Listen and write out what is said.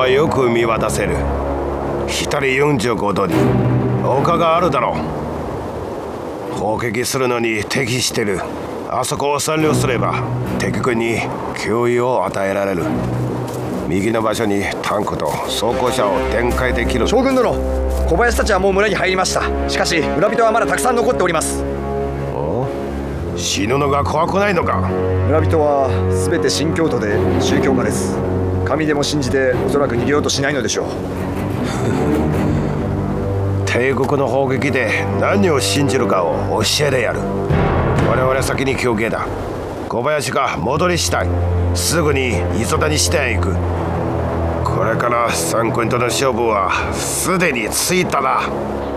はよく見渡せる。光45度に丘があるだろう。砲撃するのに適してる。あそこを占領すれば敵軍に脅威を与えられる。右の場所にタンクと装甲車を展開できる。 将軍殿、小林たちはもう村に入りました。しかし村人はまだたくさん残っております。 死ぬのが怖くないのか。 村人は全て新教徒で宗教家です。神でも信じておそらく逃げようとしないのでしょう。 帝国の砲撃で何を信じるかを教えてやる。我々先に休憩だ。小林が戻り次第すぐに磯谷支店へ行く。これから三君との勝負はすでについたな。